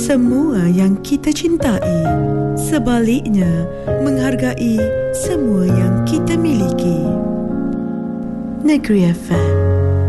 semua yang kita cintai. Sebaliknya, menghargai semua yang kita miliki. Negeri FM